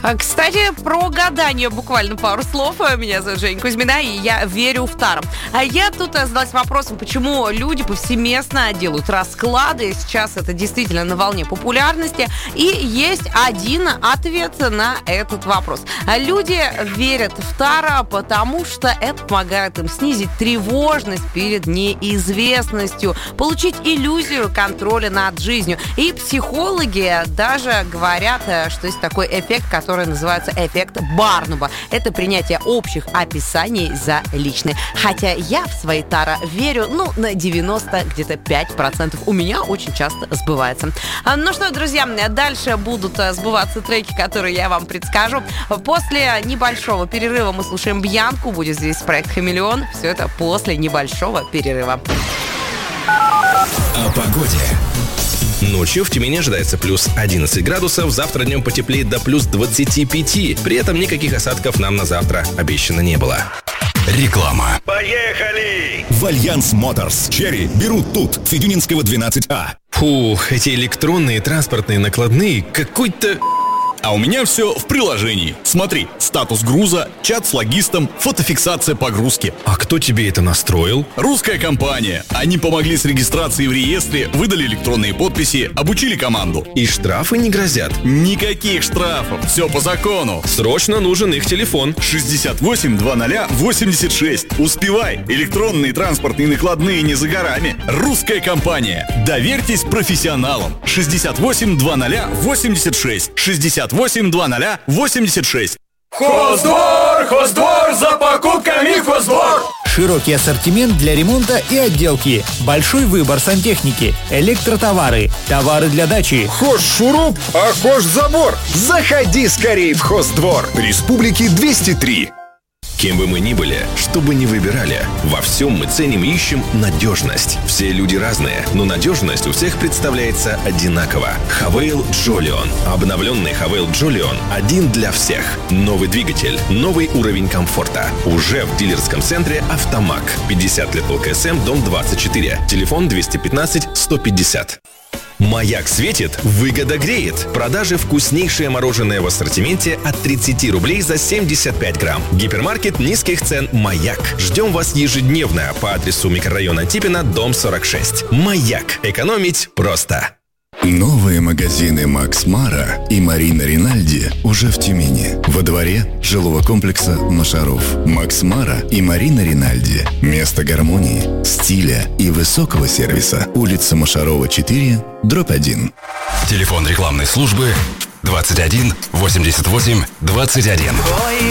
Кстати, про гадание буквально пару слов. Меня зовут Женя Кузьмина, и я верю в Таро. А я тут задалась вопросом, почему люди повсеместно делают расклады. Сейчас это действительно на волне популярности. И есть один ответ на этот вопрос. Люди верят в Таро, потому что это помогает им снизить тревожность перед неизвестностью, получить иллюзию контроля над жизнью. И психологи даже говорят, что есть такой эффект, который называется эффект Барнума. Это принятие общих описаний за личные. Хотя я в свои Таро верю, на 90 где-то 5%. У меня очень часто сбывается. Ну что, друзья, дальше будут сбываться треки, которые я вам предскажу. После небольшого перерыва мы слушаем Бьянку. Будет здесь проект «Хамелеон». Все это после небольшого перерыва. О погоде. Ночью в Тюмени ожидается плюс 11 градусов, завтра днем потеплеет до плюс 25. При этом никаких осадков нам на завтра обещано не было. Реклама. Поехали! В Альянс Моторс Черри берут тут, Федюнинского 12А. Фух, эти электронные транспортные накладные какой-то... А у меня все в приложении. Смотри, статус груза, чат с логистом, фотофиксация погрузки. А кто тебе это настроил? Русская компания. Они помогли с регистрацией в реестре, выдали электронные подписи, обучили команду. И штрафы не грозят? Никаких штрафов. Все по закону. Срочно нужен их телефон. 68 00 86. Успевай. Электронные транспортные накладные не за горами. Русская компания. Доверьтесь профессионалам. 68 00 86. 68 00 86. Хоздвор! Хоздвор! За покупками в Хоздвор! Широкий ассортимент для ремонта и отделки. Большой выбор сантехники. Электротовары. Товары для дачи. Хоз-шуруп, а хоз-забор. Заходи скорее в Хоздвор. Республики 203. Кем бы мы ни были, что бы ни выбирали, во всем мы ценим и ищем надежность. Все люди разные, но надежность у всех представляется одинаково. Хавейл Джолион. Обновленный Хавейл Джолион один для всех. Новый двигатель, новый уровень комфорта. Уже в дилерском центре «Автомаг». 50 лет ЛКСМ, дом 24. Телефон 215 150. «Маяк светит, выгода греет». Продажи вкуснейшее мороженое в ассортименте от 30 рублей за 75 грамм. Гипермаркет низких цен «Маяк». Ждем вас ежедневно по адресу микрорайона Типина, дом 46. «Маяк». Экономить просто. Новые магазины Макс Мара и Марина Ринальди уже в Тюмени. Во дворе жилого комплекса Машаров. Макс Мара и Марина Ринальди. Место гармонии, стиля и высокого сервиса. Улица Машарова, 4, дробь 1. Телефон рекламной службы 21 88 21.